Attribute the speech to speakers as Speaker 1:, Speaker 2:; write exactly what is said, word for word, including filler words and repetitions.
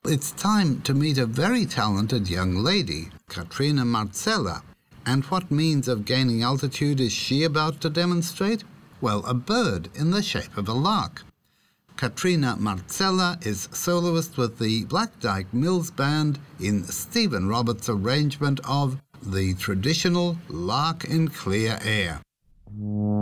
Speaker 1: It's time to meet a very talented young lady, Katrina Marcella. And what means of gaining altitude is she about to demonstrate? Well, a bird in the shape of a lark. Katrina Marcella is soloist with the Black Dyke Mills Band in Stephen Roberts' arrangement of The Traditional Lark in Clear Air.